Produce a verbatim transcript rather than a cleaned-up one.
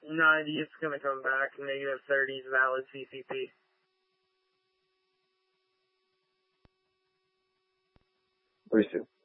ninety, it's going to come back. Negative thirty is valid C C P. Three two.